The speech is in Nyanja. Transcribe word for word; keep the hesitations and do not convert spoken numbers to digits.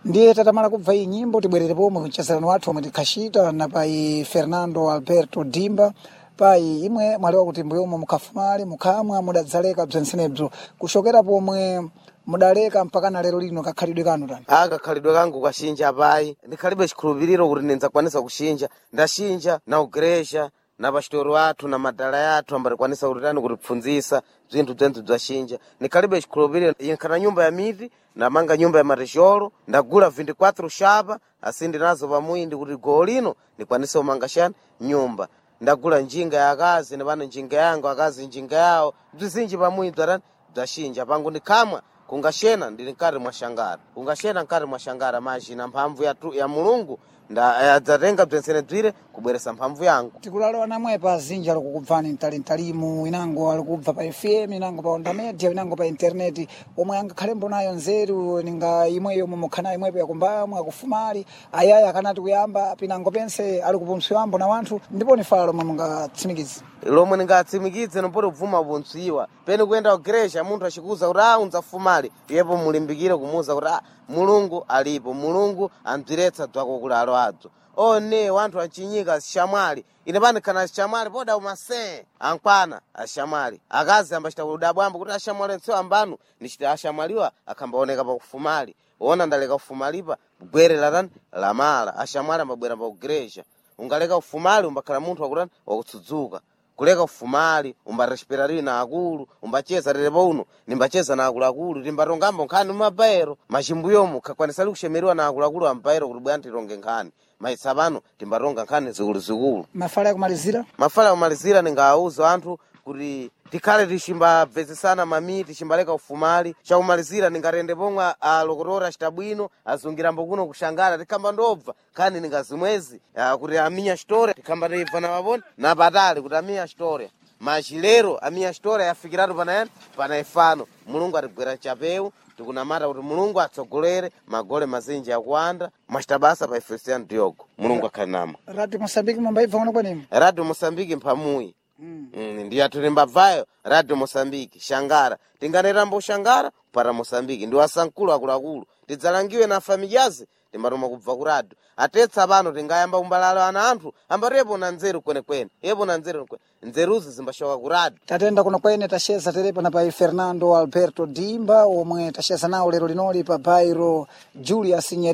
ndiye tatamala kubva iyi nyimbo tibwerere pomwe kuchezerano wathu omwe tikhachita na pai Fernando Alberto Dimba pai imwe mwalewa kuti mbuyomo mukhafumali mukhamwa mudadzaleka bzensenebzo kushokera pomwe mudaleka mpaka na lero lino kakhalidwe kanu tani. Ah, kakhalidwe kangu kashinja pai ndikhalibe chikhulupiriro kuti ndinzakwanisa kushinja ndashinja na ugresha na pasitoro athu na madala yathu ambali kwanisa kuti tani kuti pfunzisa zinthu bzenthu bzashinja ndikhalibe chikhulupiriro inkhana nyumba ya miti ndamanga nyumba ya matejolo ndagula vinte e quatro shapa asindi nazo pamwindi kuti golo lino ndikwanise umanga shani nyumba ndagula njinga ya akazi ndipano njinga yangu akazi njinga yawo bzizinji pamwindi bzatani bzashinja pangu ndikhamwa kungashena ndili nkati mwa shangara kungashena nkati mwa shangara maji na mphamvu ya, tu, ya mulungu nda adzatenga bzensene bzire kubweresa mphamvu yangu. Tikulalowa namwe pa zinja likukubvani mtali mtalimu inango alikubva pa F M inango pa onda media inango pa internet omwe angakhalembo nayo nzeru ninga imweyo mumukhana imwepo yakumbamwe akufumali ayaya akanati kuyamba pinango pense ali kupumsiwambo na wanthu ndipo nifala lomwe mungatsimikize lomwe ningatsimikize nopoti kuvuma ubuntsiwa pene kuyenda kugresha munthu achikuza kuti ah unzafumali yepo mulimbikire kumuza kuti ah mulungu alipo mulungu ambziretsa dzwako kulalo adzo one wanthu achinyika ashamwali ine pani kana ashamwali poda umase ankwana ashamwali akazi ambachita udabwamba kuti ashamwali ntsewa ambanu nichita ashamwaliwa akambaoneka pa kufumali ona ndaleka kufumalipa bwerera tani lamala ashamwali ambabwera pa kugresha ungaleka kufumali umbakhala munthu wakutani wakutsudzuka kuleka kufumali umbarespirari na akulu umbacheza terepo uno nimbacheza na akulu akulu timbatongambo nkhani mumabairo machimbuyomu kakwanisa kushemerwa na akulu akulu ambairo kuti bwana tironge nkhani maitsa pano timbatonga nkhani zikulu zikulu. Mafala yakumalizira mafala yakumalizira ningawuza anthu kuti tikhale tishimbabvezesana mami tishimbaleka ufumali chakumalizira ningatende pomwe alokotora chitabwino azungirambo kuno kushangara tikhamba ndobva khani ningazimwezi kuti aminya story tikhamba teibva na maponi na patali kuti aminya story machilero aminya story yafikiratu panayani pana ifano mulungu atibwera chapeu tikunamata kuti mulungu atsogolere magole mazinji akuanda machitabasa pa Efesian Diogo mulungu akhale nama. Radio Mosambiki mumbaibva kuno kwenemu Radio Mosambiki mphamuyi Mm. Mm, ndiya tulimbavayo Radio Mosambiki shangara tinganerambo shangara para Mosambiki ndi wasankulu akuluakulu tidzalangiwe na familyazi timbatoma kubva ku radio atetsa pano tingayamba umbalalo ana anthu ambatepo na nzeru kwenekwene yepo na nzeru kwene nzeruzi zimbashoka ku radio. Tatenda kuno kwene tasheza terepo na pa Fernando Alberto Dimba omwe tasheza nawo lero linoli pa bairo Julius